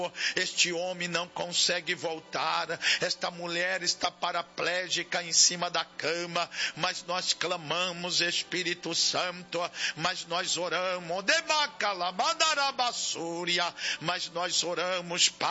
Este homem não consegue voltar, esta mulher está paraplégica em cima da cama, mas nós clamamos, Espírito Santo, mas nós oramos, mas nós oramos,